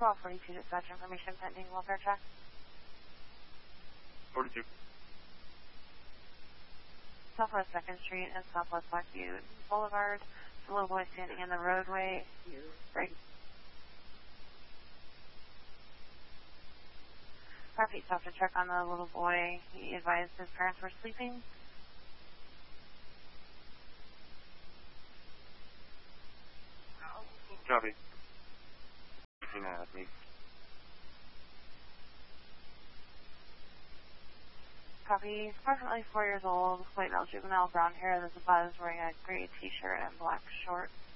42 dispatch information pending welfare check. 42. Southwest 2nd Street and Southwest Blackview Boulevard. The little boy standing in the roadway. Right. Heartbeat stopped to check on the little boy. He advised his parents were sleeping. Copy. Copy. Approximately 4 years old, white male juvenile, brown hair. There's a buzz wearing a gray t-shirt and black shorts.